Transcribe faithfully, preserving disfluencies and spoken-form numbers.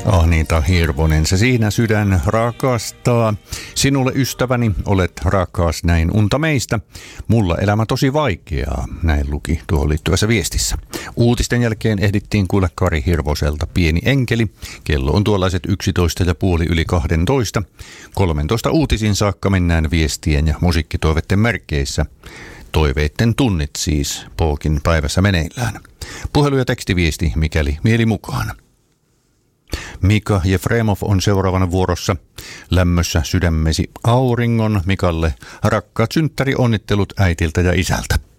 Anita Hirvonen, se siinä sydän rakastaa. Sinulle ystäväni, olet rakas näin unta meistä. Mulla elämä tosi vaikeaa, näin luki tuohon liittyvässä viestissä. Uutisten jälkeen ehdittiin kuulla Kari Hirvoselta Pieni enkeli. Kello on tuollaiset yksitoista ja puoli yli kahdentoista. kolmentoista uutisin saakka mennään viestien ja musiikkitoiveiden merkeissä. Toiveitten tunnit siis Pookin päivässä meneillään. Puhelu ja tekstiviesti, mikäli mieli mukaan. Mika Jefremov on seuraavana vuorossa. Lämmössä sydämesi auringon Mikalle. Rakkaat synttäri onnittelut äitiltä ja isältä.